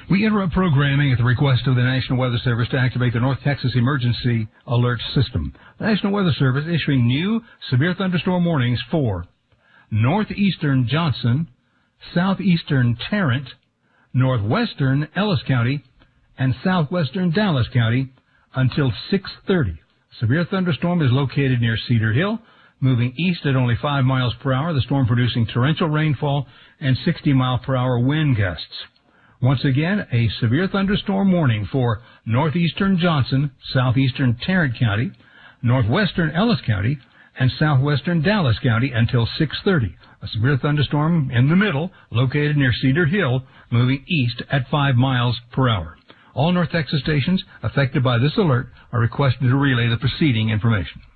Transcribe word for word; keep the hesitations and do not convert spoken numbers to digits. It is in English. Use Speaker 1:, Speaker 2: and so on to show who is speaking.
Speaker 1: We interrupt programming at the request of the National Weather Service to activate the North Texas Emergency Alert System. The National Weather Service issuing new severe thunderstorm warnings for northeastern Johnson, southeastern Tarrant, northwestern Ellis County, and southwestern Dallas County until six thirty. Severe thunderstorm is located near Cedar Hill, moving east at only five miles per hour, the storm producing torrential rainfall and sixty mile per hour wind gusts. Once again, a severe thunderstorm warning for northeastern Johnson, southeastern Tarrant County, northwestern Ellis County, and southwestern Dallas County until six thirty. A severe thunderstorm in the middle, located near Cedar Hill, moving east at five miles per hour. All North Texas stations affected by this alert are requested to relay the preceding information.